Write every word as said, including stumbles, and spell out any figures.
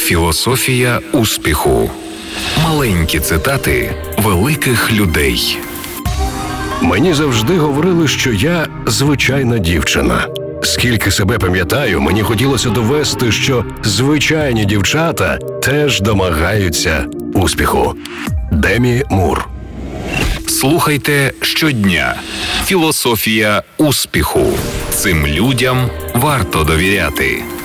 Філософія успіху. Маленькі цитати великих людей. Мені завжди говорили, що я звичайна дівчина. Скільки себе пам'ятаю, мені хотілося довести, що звичайні дівчата теж домагаються успіху. Демі Мур. Слухайте щодня. Філософія успіху. Цим людям варто довіряти.